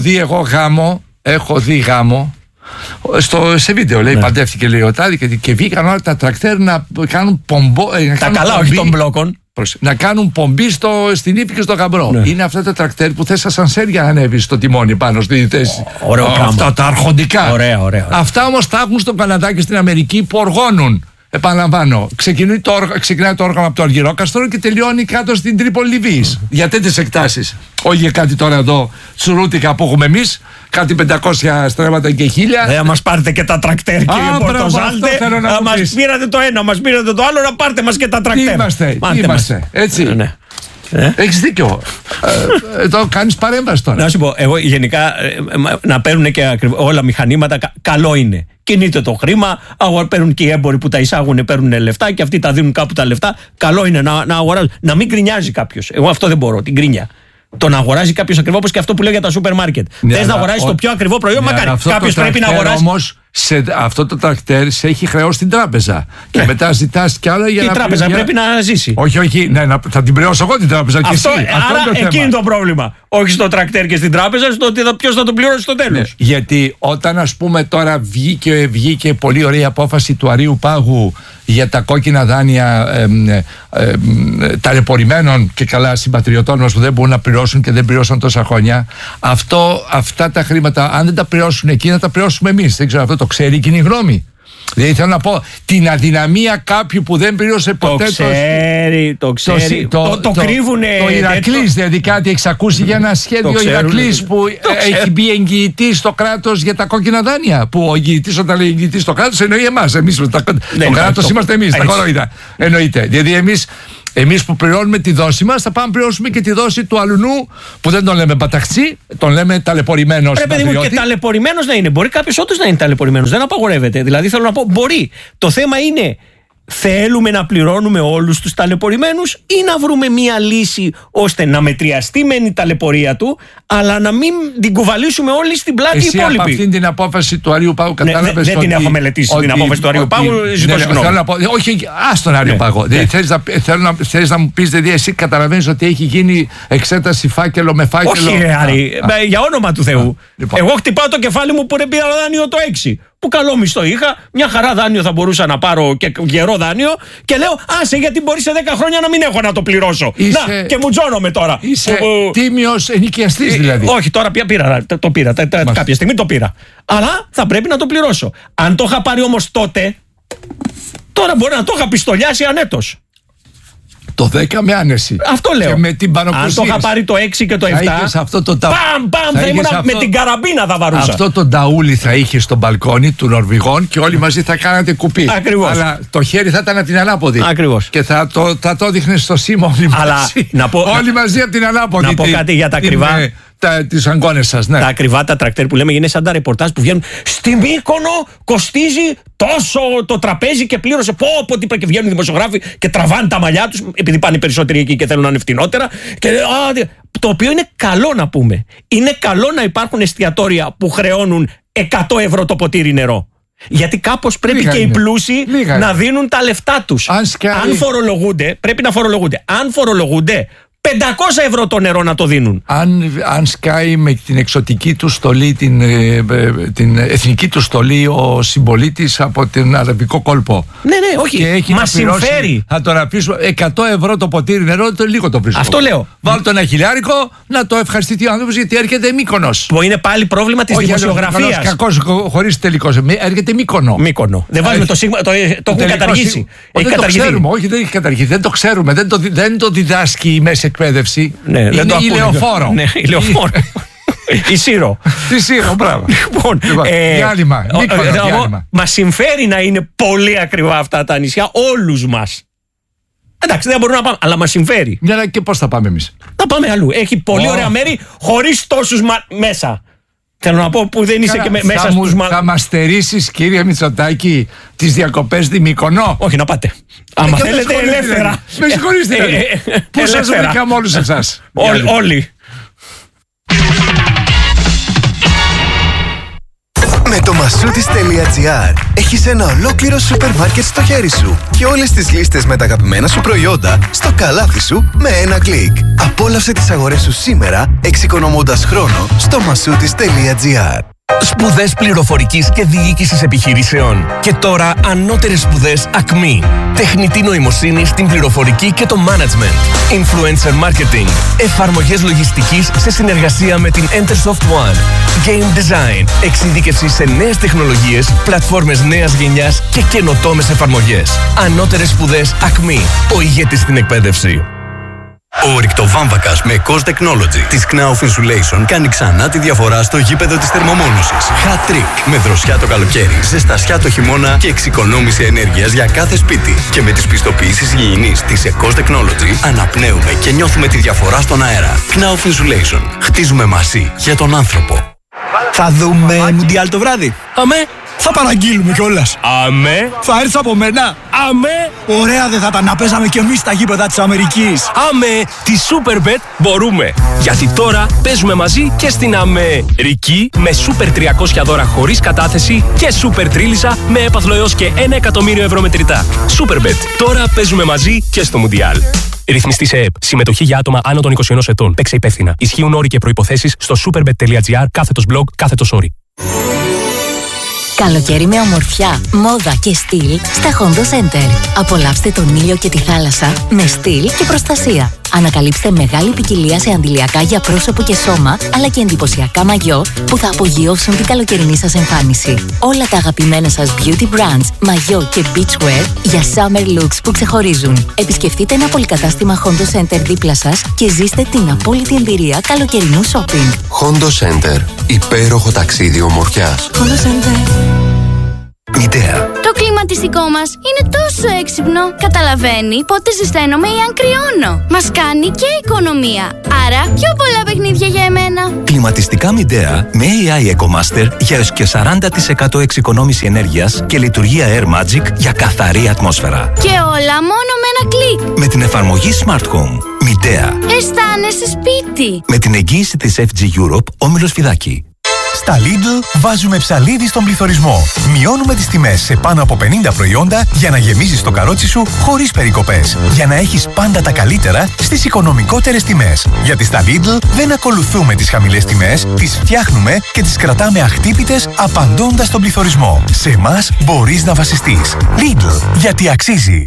A: έχω δει γάμο. Σε βίντεο λέει, παντεύτηκε, λέει ο Τάδη, και βγήκαν όλα τα τρακτέρ να κάνουν πομπό.
B: Τα καλά, όχι των μπλόκων.
A: Να κάνουν πομπή στην ύφη και στο γαμπρό. Είναι αυτά τα τρακτέρ που θες ασανσέρ για να ανέβεις στο τιμόνι πάνω στη θέση. Αυτά τα αρχοντικά.
B: Ωραία.
A: Αυτά όμως τα έχουν στον Καναδά και στην Αμερική που οργώνουν. Επαναλαμβάνω, ξεκινάει το όργανο από το Αργυρόκαστρο και τελειώνει κάτω στην Τρίπολη Λιβύης. Για τέτοιες εκτάσεις. Όχι για κάτι τώρα εδώ τσουρούτικα που έχουμε εμείς, κάτι 500 στρέμματα και 1000.
B: Δεν μας πάρετε και τα τρακτέρ, κύριε Πορτοζάλτε. Μας πήρατε το ένα, μας πήρατε το άλλο, να πάρτε μας και τα τρακτέρ.
A: Τι είμαστε, έτσι.
B: Ναι.
A: Έχεις δίκιο. Εδώ κάνεις παρέμβαση τώρα.
B: Να σου πω, εγώ γενικά να παίρνουν και όλα μηχανήματα, καλό είναι. Κινείται το χρήμα, παίρνουν και οι έμποροι που τα εισάγουν, παίρνουν λεφτά και αυτοί τα δίνουν κάπου τα λεφτά. Καλό είναι να αγοράζουν. Να μην γκρινιάζει κάποιος. Εγώ αυτό δεν μπορώ, την γκρίνια. Το να αγοράζει κάποιος ακριβό, όπως και αυτό που λέω για τα σούπερ μάρκετ. Θες να αγοράζεις το πιο ακριβό προϊόν, μακάρι. Κάποιος πρέπει να αγοράσει.
A: Όμως αυτό το τρακτέρ σε έχει χρεώσει στην τράπεζα. Και μετά ζητάς κι άλλα για να.
B: Η τράπεζα πρέπει να ζήσει.
A: Όχι, θα την πληρώσω εγώ την τράπεζα και εσύ.
B: Άρα εκεί είναι το πρόβλημα. Όχι στο τρακτέρ και στην τράπεζα, στο ότι ποιος θα το πληρώσει στο τέλος.
A: Γιατί όταν, ας πούμε, τώρα βγήκε πολύ ωραία απόφαση του Αρείου Πάγου για τα κόκκινα δάνεια ταλαιπωρημένων και καλά συμπατριωτών μας που δεν μπορούν να πληρώσουν και δεν πληρώσαν τόσα χρόνια. Αυτά τα χρήματα, αν δεν τα πληρώσουν εκεί, να τα πληρώσουμε εμείς. Δεν ξέρω, αυτό το ξέρει η κοινή γνώμη. Δηλαδή θέλω να πω την αδυναμία κάποιου που δεν πλήρωσε ποτέ.
B: Το ξέρει. Το κρύβουνε.
A: Το Ηρακλής, δηλαδή κάτι έχεις ακούσει για ένα σχέδιο Ηρακλής που έχει μπει εγγυητής στο κράτος για τα κόκκινα δάνεια. Που ο εγγυητής, όταν λέει εγγυητής στο κράτος, εννοεί εμάς. Το κράτος είμαστε εμείς, τα κορόιδα. Εννοείται. Δηλαδή εμείς που πληρώνουμε τη δόση μας, θα πάμε να πληρώσουμε και τη δόση του αλουνού, που δεν τον λέμε παταχτσί, τον λέμε ταλαιπωρημένος.
B: Πρέπει μου και ταλαιπωρημένος να είναι. Μπορεί κάποιος όντως να είναι ταλαιπωρημένος. Δεν απαγορεύεται. Δηλαδή θέλω να πω, μπορεί. Το θέμα είναι, θέλουμε να πληρώνουμε όλους τους ταλαιπωρημένους ή να βρούμε μία λύση ώστε να μετριαστεί μεν η ταλαιπωρία του, αλλά να μην την κουβαλήσουμε όλοι στην πλάτη οι υπόλοιποι.
A: Από αυτήν την απόφαση του Αριού Πάγου κατάλαβες?
B: Δεν την έχω μελετήσει την απόφαση του Αριού Πάγου. Ζητώ συγγνώμη.
A: Όχι, άστον Αριού Πάγου. Θέλεις να μου πεις, δηλαδή εσύ καταλαβαίνεις ότι έχει γίνει εξέταση φάκελο με φάκελο?
B: Όχι, Άρη, για όνομα του Θεού. Εγώ χτυπάω το κεφάλι μου που δεν πήρα δάνειο το 6. Που καλό μισθό είχα, μια χαρά δάνειο θα μπορούσα να πάρω και γερό δάνειο, και λέω άσε, γιατί μπορεί σε 10 χρόνια να μην έχω να το πληρώσω. Να, και μου τζώνομαι τώρα.
A: Είσαι τίμιος ενοικιαστής δηλαδή.
B: Όχι, τώρα το πήρα. Κάποια στιγμή το πήρα. Αλλά θα πρέπει να το πληρώσω. Αν το είχα πάρει όμως τότε, τώρα μπορεί να το είχα πιστολιάσει ανέτος.
A: Το 10 με άνεση.
B: Αυτό λέω.
A: Και με την
B: αν το είχα πάρει το 6 και το 7. Θα ήμουν με την καραμπίνα θα βαρούσα.
A: Αυτό το ταούλι θα είχε στο μπαλκόνι του Νορβηγών και όλοι μαζί θα κάνατε κουπί.
B: Ακριβώς.
A: Αλλά το χέρι θα ήταν από την ανάποδη.
B: Ακριβώς.
A: Και θα το έδειχνε στο σήμα όλοι μαζί. Όλοι μαζί από την ανάποδη.
B: Να πω κάτι για τα ακριβά.
A: Τις αγκώνες σας, ναι.
B: Τα ακριβά τα τρακτέρ που λέμε είναι σαν τα ρεπορτάζ που βγαίνουν. Στη Μύκονο κοστίζει τόσο το τραπέζι και πλήρωσε. Πω τι πρέπει, και βγαίνουν οι δημοσιογράφοι και τραβάνε τα μαλλιά τους, επειδή πάνε περισσότεροι εκεί και θέλουν να είναι φτηνότερα. Το οποίο είναι καλό να πούμε. Είναι καλό να υπάρχουν εστιατόρια που χρεώνουν 100 ευρώ το ποτήρι νερό. Γιατί κάπως πρέπει και οι πλούσιοι να δίνουν τα λεφτά τους. Αν φορολογούνται, πρέπει να φορολογούνται. Αν φορολογούνται, 500 ευρώ το νερό να το δίνουν.
A: Αν σκάει με την εξωτική του στολή, την εθνική του στολή, ο συμπολίτης από τον αραβικό κόλπο.
B: Ναι, όχι. Μας συμφέρει.
A: Θα τον αφήσουμε 100 ευρώ το ποτήρι νερό, το λίγο το βρίσκω.
B: Αυτό λέω.
A: Βάλω τον 1.000 να το ευχαριστηθεί ο άνθρωπος, γιατί έρχεται Μύκονος.
B: Που είναι πάλι πρόβλημα της δημοσιογραφίας.
A: Κακός, χωρίς τελικός. Έρχεται Μύκονο.
B: Δεν βάζουμε το σίγμα, το έχουν καταργήσει.
A: Δεν το ξέρουμε. Όχι, δεν έχει καταργηθεί. Δεν το ξέρουμε. Δεν το διδάσκει η μέση εκπαίδευση.
B: Είναι
A: ηλεοφόρο.
B: Ναι, ηλεοφόρο. Η Σύρο.
A: Τη Σύρο, μπράβο. Διάλειμμα.
B: Μας συμφέρει να είναι πολύ ακριβά αυτά τα νησιά, όλους μας. Εντάξει, δεν μπορούμε να πάμε, αλλά μας συμφέρει.
A: Και πώς θα πάμε εμείς?
B: Να πάμε αλλού. Έχει πολύ ωραία μέρη χωρίς τόσους μέσα. Θέλω να πω που δεν είσαι και μέσα στους
A: Θα μας στερήσεις, κύριε Μητσοτάκη, τις διακοπές στη Μύκονο?
B: Όχι, να πάτε. Άμα θέλετε ελεύθερα.
A: Με συγχωρείτε. Πού σας βρήκαμε όλους εσάς?
B: Όλοι.
C: Με το masoutis.gr έχεις ένα ολόκληρο σούπερ μάρκετ στο χέρι σου και όλες τις λίστες με τα αγαπημένα σου προϊόντα στο καλάθι σου με ένα κλικ. Απόλαυσε τις αγορές σου σήμερα, εξοικονομώντας χρόνο στο masoutis.gr.
O: Σπουδές πληροφορικής και διοίκησης επιχειρήσεων. Και τώρα ανώτερες σπουδές ΑΚΜΗ. Τεχνητή νοημοσύνη στην πληροφορική και το management. Influencer marketing. Εφαρμογές λογιστικής σε συνεργασία με την Entersoft One. Game design. Εξειδίκευση σε νέες τεχνολογίες, πλατφόρμες νέας γενιάς και καινοτόμες εφαρμογές. Ανώτερες σπουδές ΑΚΜΗ. Ο ηγέτης στην εκπαίδευση.
P: Ο ρηκτοβάμβακας με Cost Technology της Knauf Insulation κάνει ξανά τη διαφορά στο γήπεδο της θερμομόνωσης. Hat trick. Με δροσιά το καλοκαίρι, ζεστασιά το χειμώνα και εξοικονόμηση ενέργειας για κάθε σπίτι. Και με τις πιστοποιήσεις υγιεινής της Cost Technology αναπνέουμε και νιώθουμε τη διαφορά στον αέρα. Knauf Insulation. Χτίζουμε μαζί για τον άνθρωπο.
Q: Θα δούμε Μουντιάλ το βράδυ.
O: Αμέ.
Q: Θα παραγγείλουμε κιόλας.
O: Αμέ.
Q: Θα έρθεις από μένα.
O: Αμέ.
Q: Ωραία δεν θα ήταν να παίζαμε κι εμείς στα γήπεδα της Αμερικής.
O: Αμέ. Τη Superbet μπορούμε. Γιατί τώρα παίζουμε μαζί και στην Αμερική με Super 300 δώρα χωρίς κατάθεση και Super Τρίλισσα με έπαθλο έως και 1 εκατομμύριο ευρώ μετρητά. Superbet. Τώρα παίζουμε μαζί και στο Μουντιάλ. Ρυθμιστή σε ΕΕΠ. Συμμετοχή για άτομα άνω των 21 ετών. Παίξε υπεύθυνα. Ισχύουν όροι και προϋποθέσεις στο superbet.gr/blog/.
R: Καλοκαίρι με ομορφιά, μόδα και στυλ στα Hondo Center. Απολαύστε τον ήλιο και τη θάλασσα με στυλ και προστασία. Ανακαλύψτε μεγάλη ποικιλία σε αντιλιακά για πρόσωπο και σώμα, αλλά και εντυπωσιακά μαγιό που θα απογειώσουν την καλοκαιρινή σας εμφάνιση. Όλα τα αγαπημένα σας beauty brands, μαγιό και beachwear για summer looks που ξεχωρίζουν. Επισκεφτείτε ένα πολυκατάστημα Hondo Center δίπλα σας και ζήστε την απόλυτη εμπειρία καλοκαιρινού shopping.
M: Hondo Center. Υπέροχο ταξίδι ομορφιάς.
R: Hondo Center.
M: Μητέα.
S: Το κλιματιστικό μας είναι τόσο έξυπνο. Καταλαβαίνει πότε ζεσταίνομαι ή αν κρυώνω. Μας κάνει και οικονομία. Άρα πιο πολλά παιχνίδια για εμένα.
C: Κλιματιστικά Μητέα με AI EcoMaster για έως και 40% εξοικονόμηση ενέργειας και λειτουργία Air Magic για καθαρή ατμόσφαιρα.
S: Και όλα μόνο με ένα κλικ.
C: Με την εφαρμογή Smart Home. Μητέα.
S: Αισθάνεσαι σπίτι.
C: Με την εγγύηση της FG Europe, Όμιλος Φιδάκη. Στα Lidl βάζουμε ψαλίδι στον πληθωρισμό. Μειώνουμε τις τιμές σε πάνω από 50 προϊόντα για να γεμίζεις το καρότσι σου χωρίς περικοπές. Για να έχεις πάντα τα καλύτερα στις οικονομικότερες τιμές. Γιατί στα Lidl δεν ακολουθούμε τις χαμηλές τιμές, τις φτιάχνουμε και τις κρατάμε αχτύπητες απαντώντας στον πληθωρισμό. Σε εμάς μπορείς να βασιστείς. Lidl, γιατί αξίζει.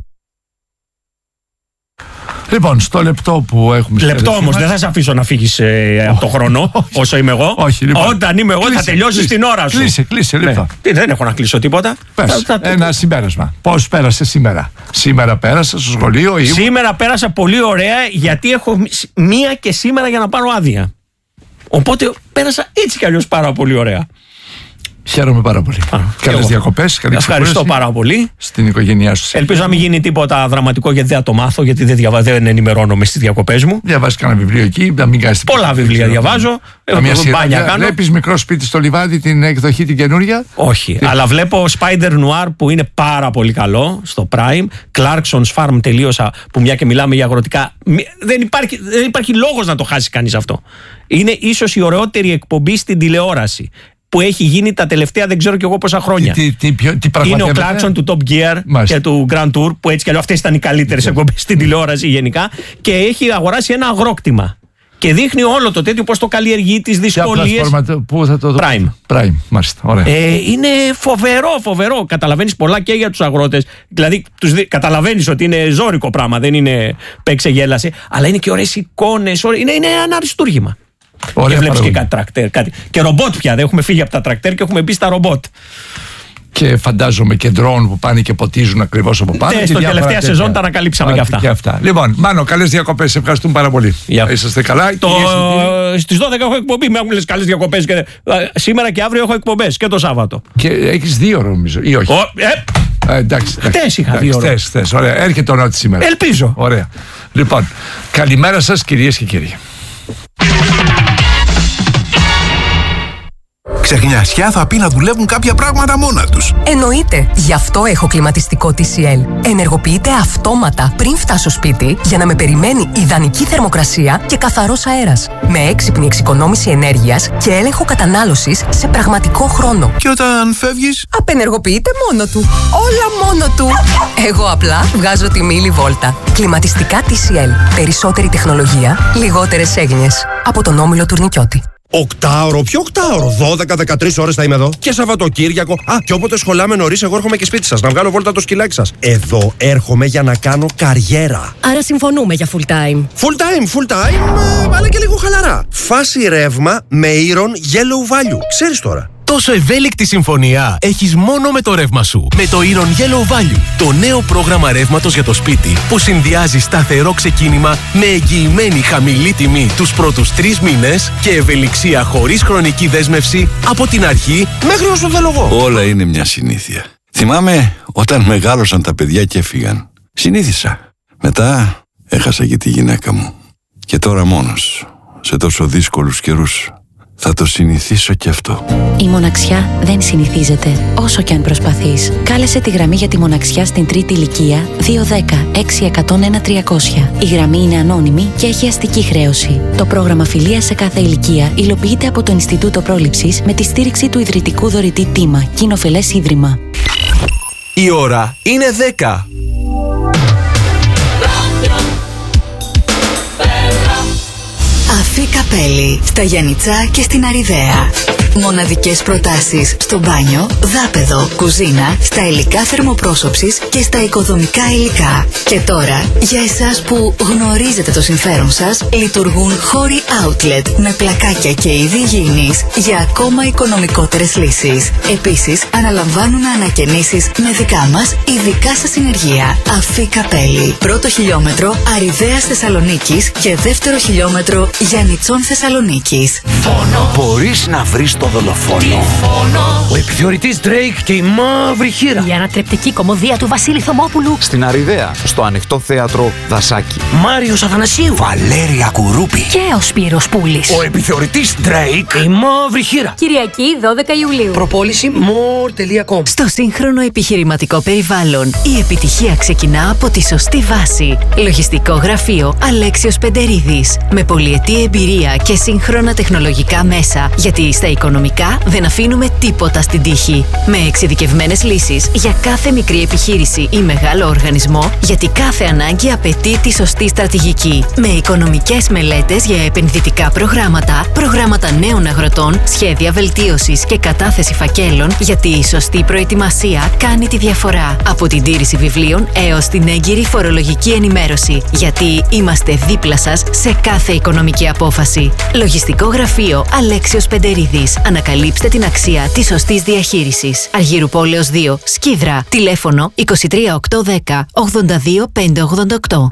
A: Λοιπόν, στο λεπτό που έχουμε.
B: Λεπτό όμως, δεν θα σε αφήσω να φύγεις από το χρόνο όσο είμαι εγώ.
A: Όχι, λοιπόν.
B: Όταν είμαι εγώ θα τελειώσεις την ώρα σου.
A: Κλείσε λεπτό.
B: Δεν έχω να κλείσω τίποτα.
A: Πες, ένα συμπέρασμα. Πώς πέρασε σήμερα? Σήμερα πέρασα στο σχολείο.
B: Σήμερα πέρασα πολύ ωραία γιατί έχω μία και σήμερα για να πάρω άδεια. Οπότε πέρασα έτσι κι αλλιώς πάρα πολύ ωραία.
A: Χαίρομαι πάρα πολύ. Καλές διακοπές.
B: Ευχαριστώ πάρα πολύ.
A: Στην οικογένειά σου.
B: Ελπίζω να μην γίνει τίποτα δραματικό γιατί δεν θα το μάθω, γιατί δεν ενημερώνομαι στις διακοπές μου.
A: Διαβάζεις κανένα βιβλίο εκεί, να μην κάνεις τίποτα.
B: Πολλά βιβλία διαβάζω.
A: Βλέπεις Μικρό σπίτι στο λιβάδι, την εκδοχή την καινούρια?
B: Όχι. Αλλά βλέπω Spider Noir που είναι πάρα πολύ καλό στο Prime. Clarkson's Farm τελείωσα, που μια και μιλάμε για αγροτικά. Δεν υπάρχει λόγος να το χάσει κανείς αυτό. Είναι ίσως η ωραιότερη εκπομπή στην τηλεόραση που έχει γίνει τα τελευταία δεν ξέρω κι εγώ πόσα χρόνια. Είναι ο Clarkson του Top Gear και του Grand Tour, που έτσι κι αλλιώς αυτές ήταν οι καλύτερες εκπομπές στην τηλεόραση γενικά, και έχει αγοράσει ένα αγρόκτημα. Και δείχνει όλο το τέτοιο, πώς το καλλιεργεί, τις δυσκολίες.
A: Πού θα το δω? Prime, μάλιστα. Ωραία.
B: Είναι φοβερό. Καταλαβαίνεις πολλά και για τους αγρότες. Δηλαδή, καταλαβαίνεις ότι είναι ζώρικο πράγμα, δεν είναι παίξε γέλασε, αλλά είναι και ωραίες εικόνες. Είναι ένα αριστούργημα. Και βλέπεις και κάτι τρακτέρ. Και ρομπότ πια. Δεν έχουμε φύγει από τα τρακτέρ και έχουμε μπει στα ρομπότ.
A: Και φαντάζομαι και ντρόουν που πάνε και ποτίζουν ακριβώς από πάνω.
B: Ναι, στο τελευταία σεζόν τα ανακαλύψαμε και αυτά.
A: Λοιπόν, Μάνο, καλές διακοπές. Ευχαριστούμε πάρα πολύ. Είσαστε καλά?
B: Στις 12 έχω εκπομπή. Με έχουν λες καλές διακοπές. Σήμερα και αύριο έχω εκπομπές και το Σάββατο.
A: Και έχεις 2 ώρες νομίζω, ή όχι? Εντάξει.
B: Χτες είχα 2 ώρες.
A: Ωραία. Έρχεται ο Νότης σήμερα.
B: Ελπίζω.
A: Ωραία. Λοιπόν, καλημέρα σας κυρίες και κύριοι.
T: Ξεχνιασιά θα πει να δουλεύουν κάποια πράγματα μόνα τους.
H: Εννοείται. Γι' αυτό έχω κλιματιστικό TCL. Ενεργοποιείται αυτόματα πριν φτάσω σπίτι για να με περιμένει ιδανική θερμοκρασία και καθαρός αέρας. Με έξυπνη εξοικονόμηση ενέργειας και έλεγχο κατανάλωσης σε πραγματικό χρόνο.
T: Και όταν φεύγεις,
H: απενεργοποιείται μόνο του. Όλα μόνο του. Εγώ απλά βγάζω τη μίλη βόλτα. Κλιματιστικά TCL. Περισσότερη τεχνολογία, λιγότερες έγνοιες. Από τον Όμιλο Τουρνικιώτη.
U: Οκτάωρο, ποιο οκτάωρο? 12-13 ώρες θα είμαι εδώ. Και Σαββατοκύριακο. Και όποτε σχολάμε νωρίς, εγώ έρχομαι και σπίτι σας να βγάλω βόλτα το σκυλάκι σας. Εδώ έρχομαι για να κάνω καριέρα.
V: Άρα συμφωνούμε για full time.
U: Full time, αλλά και λίγο χαλαρά. Φάση ρεύμα με Iron Yellow Value. Ξέρεις τώρα.
I: Τόσο ευέλικτη συμφωνία έχεις μόνο με το ρεύμα σου. Με το Iron Yellow Value, το νέο πρόγραμμα ρεύματος για το σπίτι που συνδυάζει σταθερό ξεκίνημα με εγγυημένη χαμηλή τιμή τους πρώτους 3 μήνες και ευελιξία χωρίς χρονική δέσμευση από την αρχή
U: μέχρι όσο θέλω εγώ.
W: Όλα είναι μια συνήθεια. Θυμάμαι όταν μεγάλωσαν τα παιδιά και έφυγαν. Συνήθισα. Μετά έχασα και τη γυναίκα μου. Και τώρα μόνος, σε τόσο δύσκολους καιρούς, θα το συνηθίσω κι αυτό.
R: Η μοναξιά δεν συνηθίζεται, όσο κι αν προσπαθείς. Κάλεσε τη γραμμή για τη μοναξιά στην τρίτη ηλικία 210-6101-300. Η γραμμή είναι ανώνυμη και έχει αστική χρέωση. Το πρόγραμμα φιλίας σε κάθε ηλικία υλοποιείται από το Ινστιτούτο Πρόληψης με τη στήριξη του ιδρυτικού δωρητή Τίμα, Κοινοφελές Ίδρυμα.
C: Η ώρα είναι 10.
X: Αφή Καπέλη, στα Γιαννιτσά και στην Αριδαία.
L: Μοναδικές προτάσεις στο μπάνιο, δάπεδο, κουζίνα, στα υλικά θερμοπρόσωψης και στα οικοδομικά υλικά. Και τώρα, για εσάς που γνωρίζετε το συμφέρον σας, λειτουργούν χώροι outlet με πλακάκια και είδη υγιεινής για ακόμα οικονομικότερες λύσεις. Επίσης, αναλαμβάνουν ανακαινήσεις με δικά μας ειδικά σας συνεργεία. Αφή Καπέλη. Πρώτο χιλιόμετρο Αριδέας Θεσσαλονίκης και δεύτερο χιλιόμετρο Γιαννιτσών Θεσσαλονίκης.
D: Μπορείς να βρεις το δολοφόνο. Ο επιθεωρητής Drake και η μαύρη χείρα.
E: Η ανατρεπτική κωμωδία του Βασίλη Θωμόπουλου.
D: Στην Αριδαία, στο ανοιχτό θέατρο Δασάκη.
E: Μάριος Αθανασίου.
D: Βαλέρια Κουρούπη.
E: Και ο Σπύρος Πούλης.
D: Ο επιθεωρητής Drake, η μαύρη χείρα.
E: Κυριακή 12 Ιουλίου.
D: Προπόληση more.com.
R: Στο σύγχρονο επιχειρηματικό περιβάλλον, η επιτυχία ξεκινά από τη σωστή βάση. Λογιστικό γραφείο Αλέξιος Πεντερίδης. Με πολυετή εμπειρία και σύγχρονα τεχνολογικά μέσα. Γιατί στα οικονομικά δεν αφήνουμε τίποτα στην τύχη. Με εξειδικευμένες λύσεις για κάθε μικρή επιχείρηση ή μεγάλο οργανισμό, γιατί κάθε ανάγκη απαιτεί τη σωστή στρατηγική. Με οικονομικές μελέτες για επενδυτικά προγράμματα, προγράμματα νέων αγροτών, σχέδια βελτίωσης και κατάθεση φακέλων, γιατί η σωστή προετοιμασία κάνει τη διαφορά. Από την τήρηση βιβλίων έως την έγκυρη φορολογική ενημέρωση. Γιατί είμαστε δίπλα σας σε κάθε οικονομική απόφαση. Λογιστικό γραφείο Αλέξιος Πεντερίδης. Ανακαλύψτε την αξία της σωστής διαχείρισης. Αργύρου Πόλεως 2, Σκίδρα. Τηλέφωνο 23810 82 588.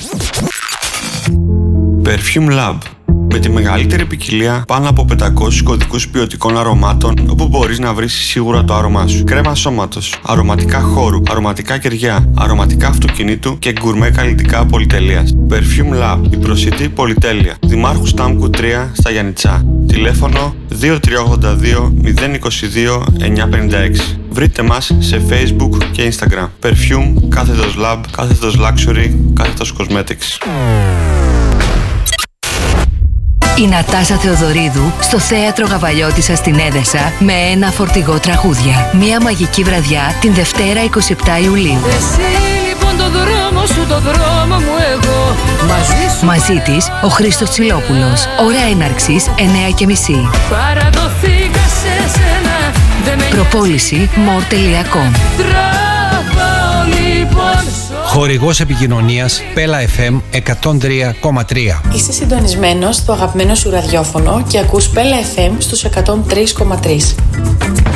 G: Perfume Lab. Με τη μεγαλύτερη ποικιλία πάνω από 500 κωδικούς ποιοτικών αρωμάτων, όπου μπορείς να βρεις σίγουρα το άρωμά σου. Κρέμα σώματος, αρωματικά χώρου, αρωματικά κεριά, αρωματικά αυτοκινήτου και γκουρμέ καλλιτικά πολυτελείας. Perfume Lab, η προσιτή πολυτέλεια. Δημάρχου Στάμκου 3 στα Γιαννιτσά. Τηλέφωνο 2382 022 956. Βρείτε μας σε Facebook και Instagram. Perfume, κάθετος Lab, κάθετος Luxury, κάθετος Cosmetics.
L: Η Νατάσα Θεοδωρίδου στο θέατρο Γαβαλιώτισσα στην Έδεσα με ένα φορτηγό τραγούδια. Μια μαγική βραδιά την Δευτέρα 27 Ιουλίου.
X: Εσύ λοιπόν το δρόμο σου, το δρόμο μου εγώ.
L: Μαζί της ο Χρήστος Τσιλόπουλος. Ώρα έναρξης 9:30.
X: Παραδοθήκα σε σένα.
L: Προπόληση more.com.
Y: Χορηγός επικοινωνίας Πέλα FM 103,3.
Z: Είσαι συντονισμένος στο αγαπημένο σου ραδιόφωνο και ακούς Πέλα FM στους 103,3.